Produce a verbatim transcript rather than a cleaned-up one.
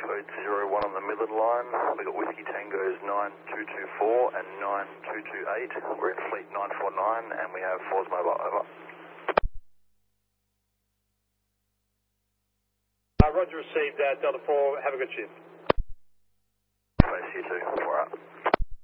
code zero one on the Midland line. We got Whiskey Tango's nine two two four and nine two two eight. We're in fleet nine four nine and we have Force Mobile, over. Uh, Roger received, uh, Delta four, have a good shift. Base, you too.